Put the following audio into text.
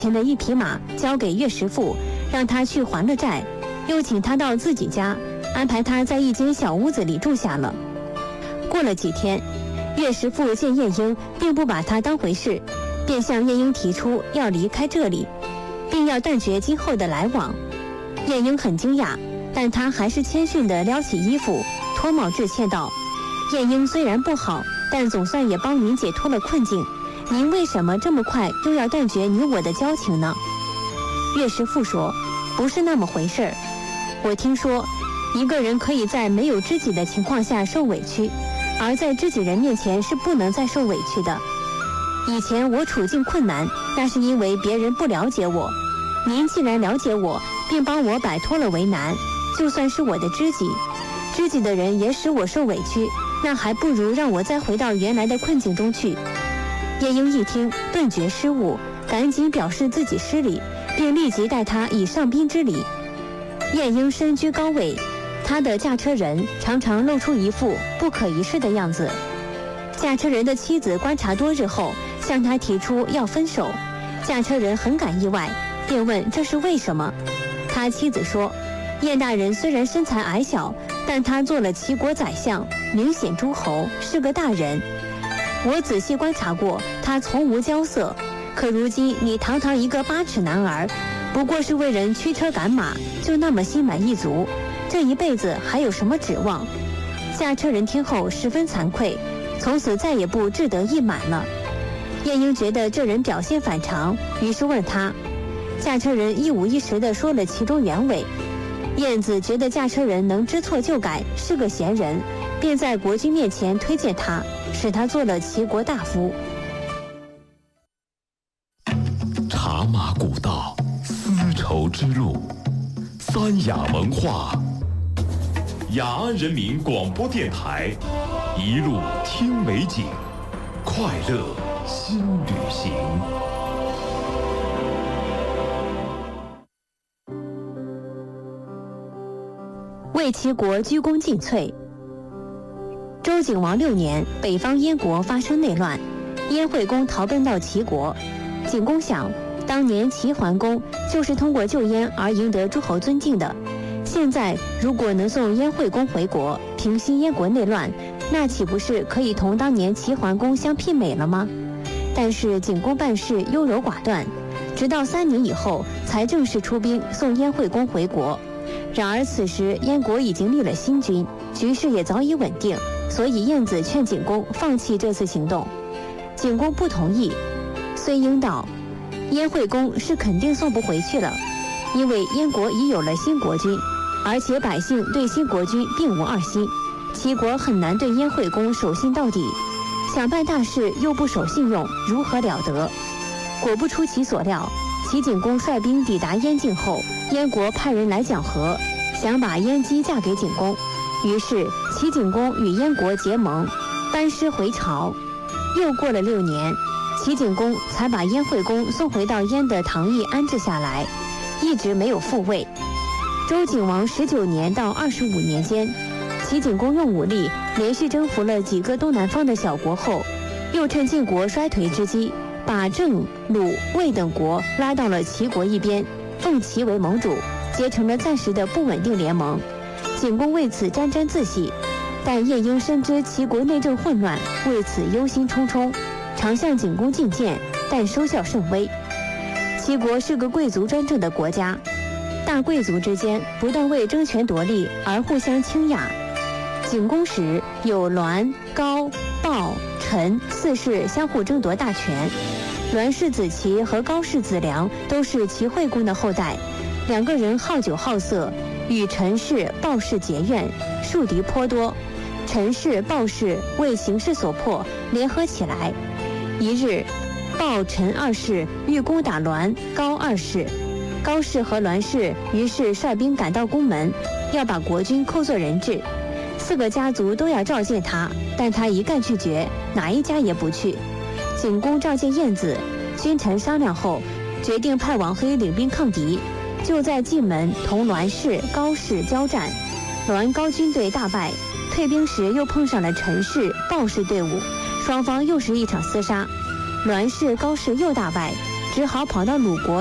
钱的一匹马交给岳师傅，让他去还了债，又请他到自己家，安排他在一间小屋子里住下了。过了几天，岳师傅见晏婴并不把他当回事，便向晏婴提出要离开这里，并要断绝今后的来往。晏婴很惊讶，但他还是谦逊地撩起衣服，脱帽致歉道：“晏婴虽然不好，但总算也帮您解脱了困境。您为什么这么快又要断绝你我的交情呢？”岳师傅说：“不是那么回事儿。我听说，一个人可以在没有知己的情况下受委屈，而在知己人面前是不能再受委屈的。以前我处境困难，那是因为别人不了解我。您既然了解我，并帮我摆脱了为难，就算是我的知己，知己的人也使我受委屈，那还不如让我再回到原来的困境中去。”晏婴一听，顿觉失误，赶紧表示自己失礼，并立即待他以上宾之礼。晏婴身居高位，他的驾车人常常露出一副不可一世的样子。驾车人的妻子观察多日后，向他提出要分手。驾车人很感意外，便问这是为什么。他妻子说：“晏大人虽然身材矮小，但他做了齐国宰相，明显诸侯，是个大人。我仔细观察过，他从无骄色。可如今你堂堂一个8尺男儿，不过是为人驱车赶马，就那么心满意足，这一辈子还有什么指望？”驾车人听后十分惭愧，从此再也不志得意满了。晏婴觉得这人表现反常，于是问他。驾车人一五一十地说了其中原委。晏子觉得驾车人能知错就改，是个贤人，便在国君面前推荐他，使他做了齐国大夫。 茶马古道，丝绸之路，三雅文化，雅安人民广播电台，一路听美景，快乐新旅行。 为齐国鞠躬尽瘁。周景王6年，北方燕国发生内乱，燕惠公逃奔到齐国。景公想，当年齐桓公就是通过救燕而赢得诸侯尊敬的，现在如果能送燕惠公回国，平息燕国内乱，那岂不是可以同当年齐桓公相媲美了吗？但是景公办事优柔寡断，直到3年以后才正式出兵送燕惠公回国。然而此时燕国已经立了新君，局势也早已稳定，所以晏子劝景公放弃这次行动。景公不同意。虽应道：“燕惠公是肯定送不回去了，因为燕国已有了新国君，而且百姓对新国君并无二心，齐国很难对燕惠公守信到底。想办大事又不守信用，如何了得？”果不出其所料，齐景公率兵抵达燕境后，燕国派人来讲和，想把燕姬嫁给景公。于是齐景公与燕国结盟，班师回朝。又过了6年，齐景公才把燕惠公送回到燕的唐邑安置下来，一直没有复位。周景王19年到25年间，齐景公用武力连续征服了几个东南方的小国后，又趁晋国衰颓之机，把郑、鲁、魏等国拉到了齐国一边，奉齐为盟主，结成了暂时的不稳定联盟。景公为此沾沾自喜，但晏婴深知齐国内政混乱，为此忧心忡忡，常向景公进谏，但收效甚微。齐国是个贵族专政的国家，大贵族之间不但为争权夺利而互相倾轧。景公时有栾、高、鲍、陈4世相互争夺大权。栾氏子齐和高氏子良都是齐惠公的后代，2个人好酒好色，与陈氏、鲍氏结怨，树敌颇多。陈氏、鲍氏为形势所迫，联合起来。一日，鲍、陈2世欲攻打栾、高2世，高氏和栾氏于是率兵赶到宫门，要把国君扣作人质。4个家族都要召见他，但他一概拒绝，哪一家也不去。景公召见晏子，君臣商量后，决定派王黑领兵抗敌。就在蓟门同栾氏、高氏交战，栾高军队大败，退兵时又碰上了陈氏、鲍氏队伍，双方又是一场厮杀。栾氏、高氏又大败， 只好跑到鲁国